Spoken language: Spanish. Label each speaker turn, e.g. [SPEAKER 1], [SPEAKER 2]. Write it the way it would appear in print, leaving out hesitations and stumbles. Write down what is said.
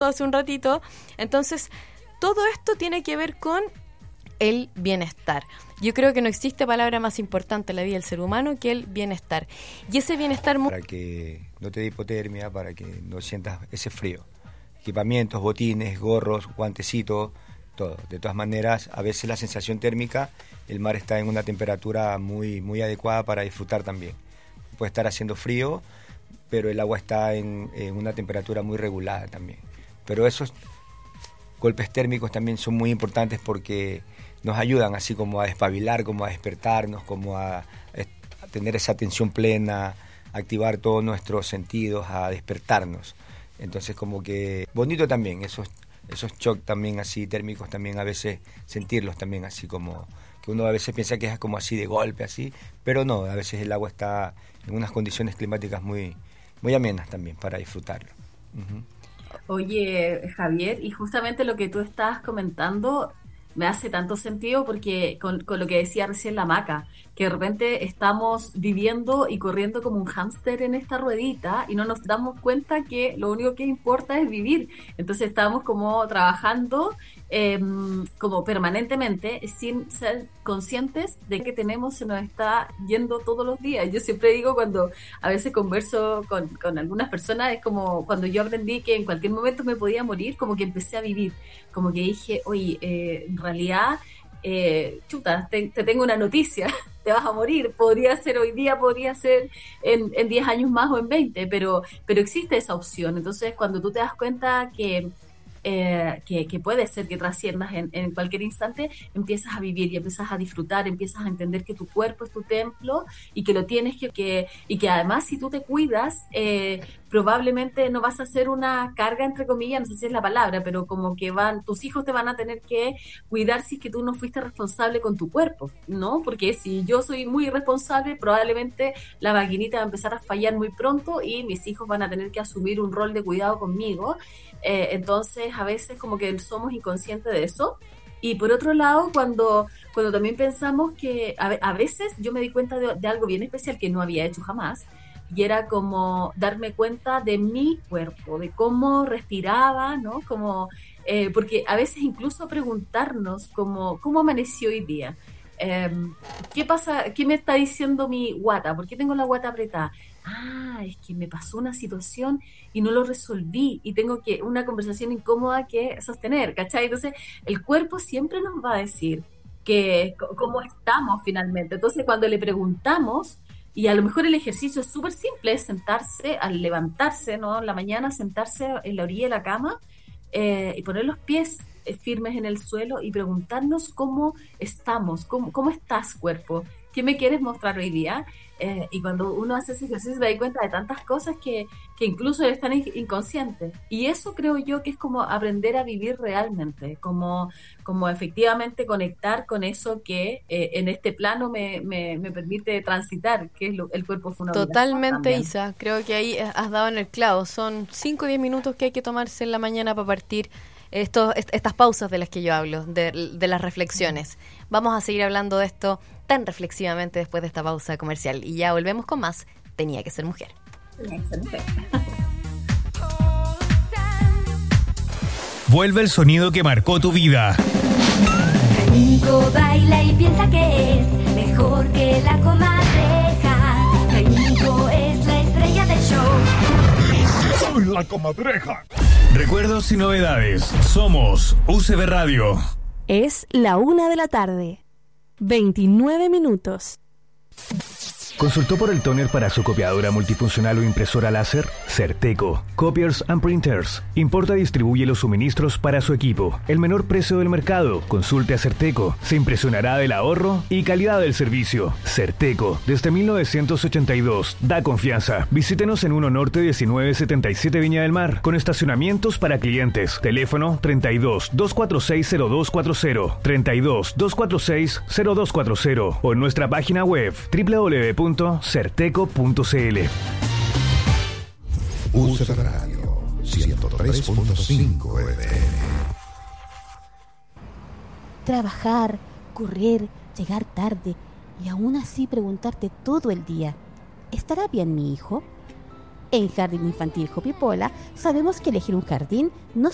[SPEAKER 1] hace un ratito. Entonces, todo esto tiene que ver con el bienestar. Yo creo que no existe palabra más importante en la vida del ser humano que el bienestar. Y ese bienestar...
[SPEAKER 2] Para que no te dé hipotermia, para que no sientas ese frío. Equipamientos, botines, gorros, guantecitos, todo. De todas maneras, a veces la sensación térmica, el mar está en una temperatura muy, muy adecuada para disfrutar también. Puede estar haciendo frío, pero el agua está en una temperatura muy regulada también. Pero esos golpes térmicos también son muy importantes porque nos ayudan así como a despabilar, como a despertarnos, como a tener esa atención plena, a activar todos nuestros sentidos, a despertarnos. Entonces como que bonito también, esos shocks también así térmicos también a veces sentirlos también así como, que uno a veces piensa que es como así de golpe así, pero no, a veces el agua está en unas condiciones climáticas muy, muy amenas también para disfrutarlo. Uh-huh.
[SPEAKER 3] Oye, Javier, y justamente lo que tú estabas comentando me hace tanto sentido porque con lo que decía recién la Maca, que de repente estamos viviendo y corriendo como un hámster en esta ruedita y no nos damos cuenta que lo único que importa es vivir. Entonces estamos como trabajando como permanentemente sin ser conscientes de que tenemos, se nos está yendo todos los días. Yo siempre digo, cuando a veces converso con algunas personas, es como cuando yo aprendí que en cualquier momento me podía morir, como que empecé a vivir, como que dije, oye, en realidad, chuta, te tengo una noticia, te vas a morir, podría ser hoy día, podría ser en 10 años más o en 20, pero existe esa opción. Entonces, cuando tú te das cuenta que puede ser que trasciendas en cualquier instante, empiezas a vivir y empiezas a disfrutar, empiezas a entender que tu cuerpo es tu templo y que lo tienes y que además si tú te cuidas, probablemente no vas a hacer una carga, entre comillas, no sé si es la palabra, pero como que tus hijos te van a tener que cuidar si es que tú no fuiste responsable con tu cuerpo, ¿no? Porque si yo soy muy irresponsable, probablemente la maquinita va a empezar a fallar muy pronto y mis hijos van a tener que asumir un rol de cuidado conmigo. Entonces a veces como que somos inconscientes de eso. Y por otro lado, cuando también pensamos que a veces yo me di cuenta de algo bien especial que no había hecho jamás, y era como darme cuenta de mi cuerpo, de cómo respiraba, ¿no? Como, porque a veces incluso preguntarnos cómo amaneció hoy día. ¿Qué pasa? ¿Qué me está diciendo mi guata? ¿Por qué tengo la guata apretada? Es que me pasó una situación y no lo resolví y tengo una conversación incómoda que sostener, ¿cachai? Entonces, el cuerpo siempre nos va a decir cómo estamos finalmente. Entonces, cuando le preguntamos, y a lo mejor el ejercicio es súper simple, es sentarse, al levantarse, ¿no? En la mañana, sentarse en la orilla de la cama y poner los pies firmes en el suelo y preguntarnos cómo estamos, cómo estás, cuerpo, qué me quieres mostrar hoy día. Y cuando uno hace ese ejercicio se da cuenta de tantas cosas que incluso están inconscientes. Y eso creo yo que es como aprender a vivir realmente, como efectivamente conectar con eso que en este plano me permite transitar, que es el cuerpo fundamental.
[SPEAKER 1] Totalmente, Isa. Creo que ahí has dado en el clavo. Son 5 o 10 minutos que hay que tomarse en la mañana para partir estas pausas de las que yo hablo, de las reflexiones. Vamos a seguir hablando de esto tan reflexivamente después de esta pausa comercial. Y ya volvemos con más Tenía que ser mujer.
[SPEAKER 3] Tenía que ser mujer.
[SPEAKER 4] Vuelve el sonido que marcó tu vida.
[SPEAKER 5] Raimundo baila y piensa que es mejor que la comadreja. Raimundo es la estrella del show.
[SPEAKER 4] ¡Soy la comadreja! Recuerdos y novedades. Somos UCB Radio.
[SPEAKER 6] Es la 1:00 p.m. 29 minutos.
[SPEAKER 7] ¿Consultó por el tóner para su copiadora multifuncional o impresora láser? Certeco, Copiers and Printers. Importa y distribuye los suministros para su equipo. El menor precio del mercado. Consulte a Certeco. Se impresionará del ahorro y calidad del servicio. Certeco, desde 1982. Da confianza. Visítenos en 1 Norte 1977 Viña del Mar, con estacionamientos para clientes. Teléfono 32-246-0240, 32-246-0240 o en nuestra página web www.certeco.cl.
[SPEAKER 8] UCB Radio 103.5 FM.
[SPEAKER 6] Trabajar, correr, llegar tarde y aún así preguntarte todo el día, ¿estará bien mi hijo? En Jardín Infantil Jopipola sabemos que elegir un jardín no